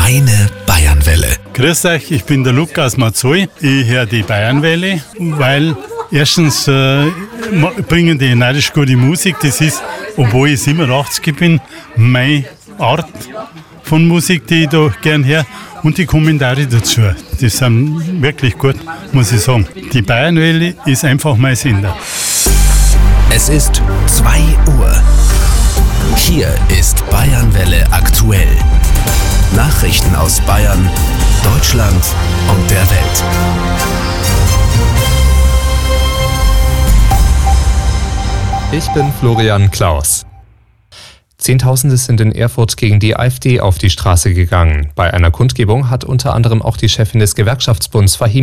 Meine Bayernwelle. Grüß euch, ich bin der Lukas Mazzoi. Ich höre die Bayernwelle, weil erstens bringen die neidisch gute Musik. Das ist, obwohl ich 87 bin, meine Art von Musik, die ich da gern höre. Und die Kommentare dazu, die sind wirklich gut, muss ich sagen. Die Bayernwelle ist einfach mein Sender. Es ist 2 Uhr. Hier ist Bayernwelle aktuell. Nachrichten aus Bayern, Deutschland und der Welt. Ich bin Florian Klaus. Zehntausende sind in Erfurt gegen die AfD auf die Straße gegangen. Bei einer Kundgebung hat unter anderem auch die Chefin des Gewerkschaftsbunds Fahim